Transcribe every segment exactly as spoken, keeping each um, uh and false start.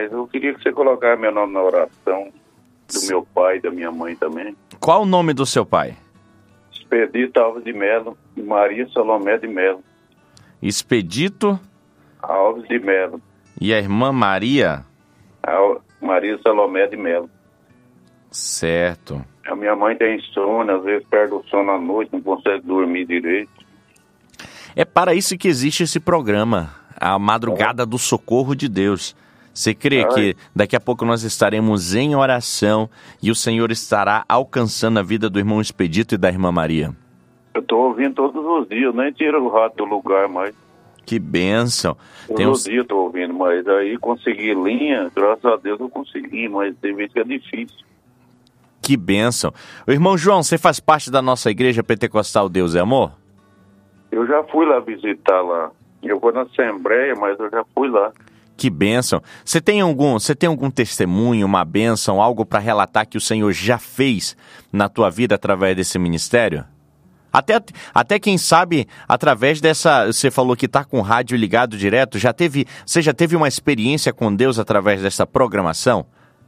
Eu queria que você colocasse meu nome na oração, do meu pai e da minha mãe também. Qual o nome do seu pai? Expedito Alves de Melo e Maria Salomé de Melo. Expedito Alves de Melo. E a irmã Maria? Al... Maria Salomé de Melo. Certo. A minha mãe tem insônia, às vezes perde o sono à noite, não consegue dormir direito. É para isso que existe esse programa, a Madrugada do Socorro de Deus. Você crê Ai. que daqui a pouco nós estaremos em oração e o Senhor estará alcançando a vida do irmão Expedito e da irmã Maria? Eu estou ouvindo todos os dias, nem tiro o rato do lugar mais. Que bênção. Todos Tem os uns... dias eu estou ouvindo, mas aí consegui linha, graças a Deus eu consegui, mas tem vezes que é difícil. Que bênção. O irmão João, você faz parte da nossa igreja pentecostal Deus é Amor? Eu já fui lá visitar lá. Eu vou na Assembleia, mas eu já fui lá. Que bênção. Você tem algum, você tem algum testemunho, uma bênção, algo para relatar que o Senhor já fez na tua vida através desse ministério? Até, até quem sabe, através dessa... Você falou que está com o rádio ligado direto. Já teve, você já teve uma experiência com Deus através dessa programação?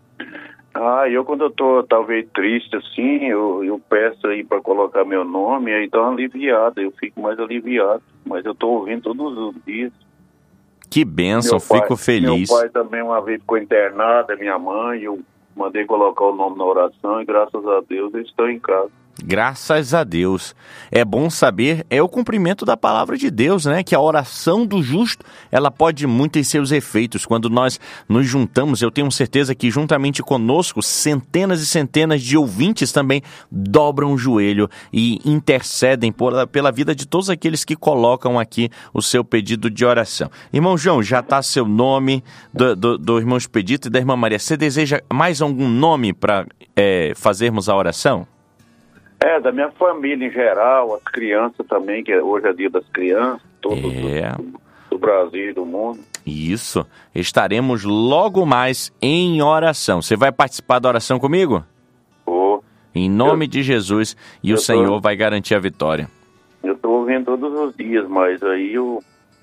Ah, eu quando eu tô talvez triste assim, eu, eu peço aí para colocar meu nome, aí dá uma aliviada, eu fico mais aliviado. Mas eu tô ouvindo todos os dias. Que bênção, Meu pai, fico feliz. Meu pai também uma vez ficou internado, minha mãe, eu mandei colocar o nome na oração e graças a Deus eles estão em casa. Graças a Deus. É bom saber, é o cumprimento da palavra de Deus, né? Que a oração do justo, ela pode muito em seus efeitos. Quando nós nos juntamos, eu tenho certeza que juntamente conosco, centenas e centenas de ouvintes também dobram o joelho e intercedem por, pela vida de todos aqueles que colocam aqui o seu pedido de oração. Irmão João, já está seu nome do, do, do irmão Expedito e da irmã Maria. Você deseja mais algum nome para é, fazermos a oração? É, da minha família em geral, as crianças também, que hoje é dia das crianças, todos é. do, do Brasil e do mundo. Isso, estaremos logo mais em oração. Você vai participar da oração comigo? Vou. Em nome eu, de Jesus, e o Senhor tô, vai garantir a vitória. Eu estou ouvindo todos os dias, mas aí eu,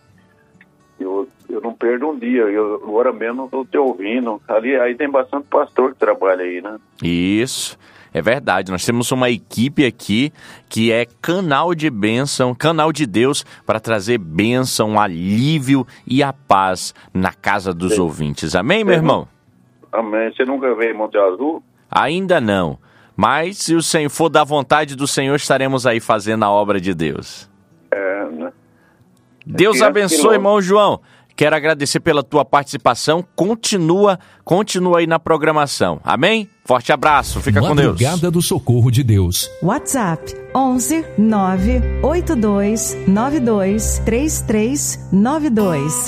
eu, eu não perdo um dia, eu agora mesmo estou te ouvindo. Ali, aí tem bastante pastor que trabalha aí, né? Isso. É verdade, nós temos uma equipe aqui que é canal de bênção, canal de Deus para trazer bênção, alívio e a paz na casa dos Sim. ouvintes. Amém, meu irmão? Amém. Você nunca veio em Monte Azul? Ainda não, mas se o Senhor for da vontade do Senhor, estaremos aí fazendo a obra de Deus. É, né? Deus abençoe, irmão João. Quero agradecer pela tua participação. Continua, continua aí na programação. Amém? Forte abraço. Fica com Deus. Madrugada do Socorro de Deus. WhatsApp onze nove oito dois nove dois três três nove dois.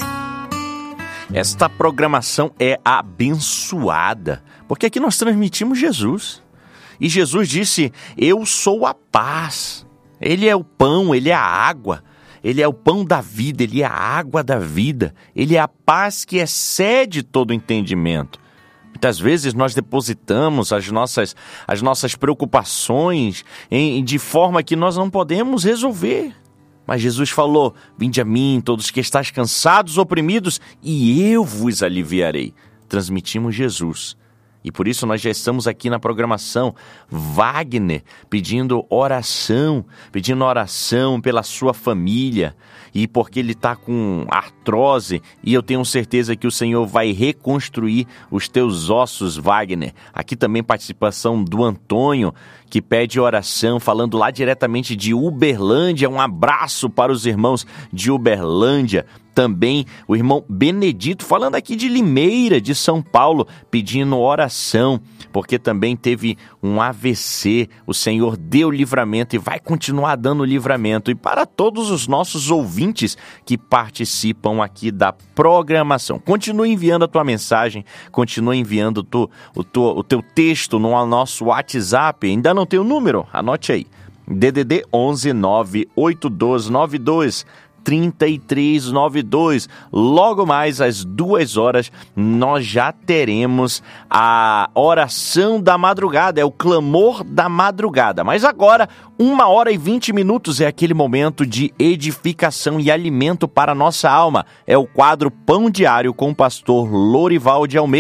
Esta programação é abençoada, porque aqui nós transmitimos Jesus. E Jesus disse, eu sou a paz. Ele é o pão, ele é a água. Ele é o pão da vida, ele é a água da vida, ele é a paz que excede todo entendimento. Muitas vezes nós depositamos as nossas, as nossas preocupações em, de forma que nós não podemos resolver. Mas Jesus falou, vinde a mim todos que estáis cansados, oprimidos, e eu vos aliviarei. Transmitimos Jesus. E por isso nós já estamos aqui na programação. Wagner pedindo oração, pedindo oração pela sua família. E porque ele está com artrose. E eu tenho certeza que o Senhor vai reconstruir os teus ossos, Wagner. Aqui também participação do Antônio, que pede oração, falando lá diretamente de Uberlândia. Um abraço para os irmãos de Uberlândia. Também o irmão Benedito, falando aqui de Limeira, de São Paulo, pedindo oração, porque também teve um A V C. O Senhor deu livramento e vai continuar dando livramento. E para todos os nossos ouvintes que participam aqui da programação, continue enviando a tua mensagem, continue enviando tu, o, tu, o teu texto no nosso WhatsApp. Ainda não tem o número? Anote aí. D D D onze nove oito dois nove dois trinta e três noventa e dois. Logo mais às duas horas nós já teremos a oração da madrugada, é o clamor da madrugada. Mas agora, uma hora e vinte minutos é aquele momento de edificação e alimento para a nossa alma. É o quadro Pão Diário com o pastor Lorival de Almeida.